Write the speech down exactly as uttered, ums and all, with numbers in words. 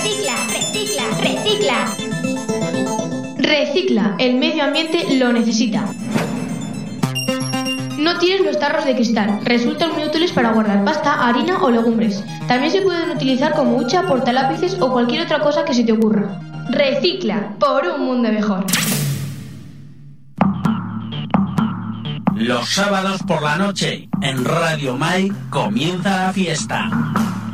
recicla, recicla, recicla. Recicla, el medio ambiente lo necesita. No tires los tarros de cristal, resultan muy útiles para guardar pasta, harina o legumbres. También se pueden utilizar como hucha, portalápices o cualquier otra cosa que se te ocurra. Recicla, por un mundo mejor. Los sábados por la noche, en Radio Mai, comienza la fiesta.